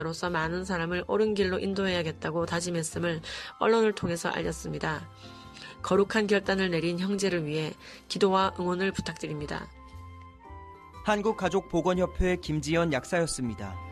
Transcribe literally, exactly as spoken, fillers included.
로서 많은 사람을 옳은 길로 인도해야겠다고 다짐했음을 언론을 통해서 알렸습니다. 거룩한 결단을 내린 형제를 위해 기도와 응원을 부탁드립니다. 한국가족보건협회 김지연 약사였습니다.